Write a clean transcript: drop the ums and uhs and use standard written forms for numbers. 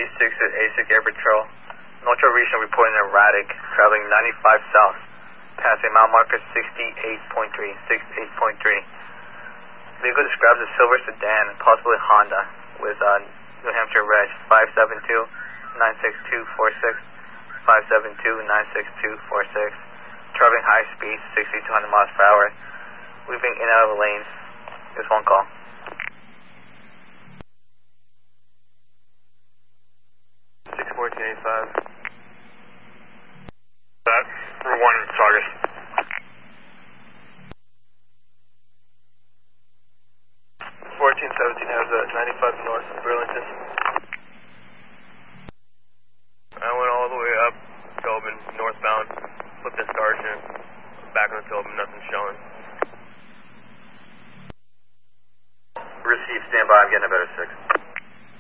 B6 at ASIC Air Patrol. Ultra Regional reporting erratic, traveling 95 south, passing mile marker 68.3. Vehicle describes a silver sedan, possibly Honda, with New Hampshire reg 572-96246, 572-96246. Traveling high speed, 60 to 100 miles per hour. Weaving in and out of the lanes. Just one call. 61485. That, we're 1 Saugus. 1417 has 95 north of Burlington. I went all the way up Tobin, northbound, flipped the Sergeant, back on the Tobin, nothing showing. Receive, stand by, I'm getting a better 6.